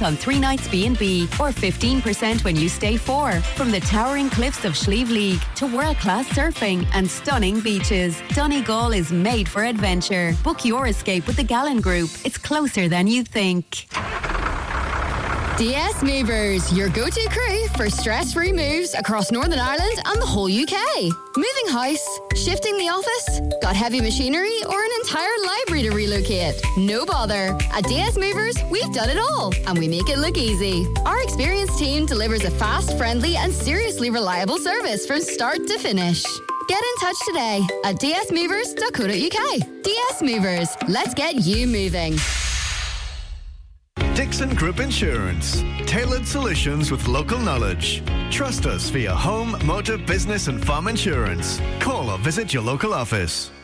on 3 nights B&B or 15% when you stay 4. From the towering cliffs of Slieve League to world-class surfing and stunning beaches, Donegal is made for adventure. Book your escape with the Gallen Group. It's closer than you think. DS Movers, your go-to crew for stress-free moves across Northern Ireland and the whole UK. Moving house, shifting the office, got heavy machinery or an entire library to relocate? No bother. At DS Movers, we've done it all and we make it look easy. Our experienced team delivers a fast, friendly and seriously reliable service from start to finish. Get in touch today at dsmovers.co.uk. DS Movers, let's get you moving. Dixon Group Insurance. Tailored solutions with local knowledge. Trust us for your home, motor, business and farm insurance. Call or visit your local office.